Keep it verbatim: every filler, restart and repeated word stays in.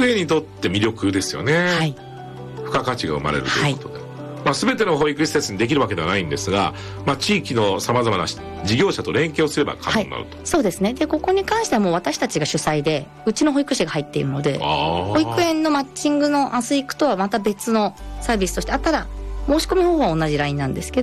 育園にとって魅力ですよね。はい、付加価値が生まれるということで、はい、まあ、全ての保育施設にできるわけではないんですが、まあ、地域のさまざまな事業者と連携をすれば可能になると、 はい、そうですね。でここに関してはもう私たちが主催でうちの保育士が入っているので、保育園のマッチングのアスイクとはまた別のサービスとして、あったら申し込み方法は同じラインなんですけど